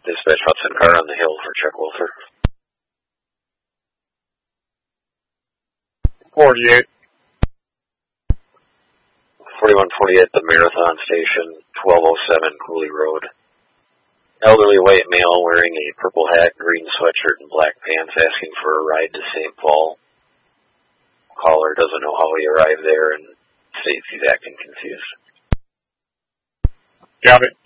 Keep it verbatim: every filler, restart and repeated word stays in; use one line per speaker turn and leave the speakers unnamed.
Dispatch Hudson car on the hill for Chuck Wilfer.
forty-eight.
forty-one forty-eight, the Marathon Station, twelve oh seven Cooley Road. Elderly white male wearing a purple hat, green sweatshirt, and black pants asking for a ride to Saint Paul. Caller doesn't know how he arrived there and states he's acting confused.
Got it.